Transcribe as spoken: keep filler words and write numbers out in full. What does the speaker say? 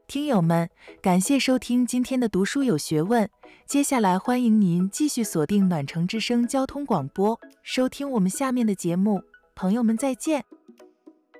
听友们，感谢收听今天的读书有学问。接下来欢迎您继续锁定暖城之声交通广播，收听我们下面的节目。朋友们再见。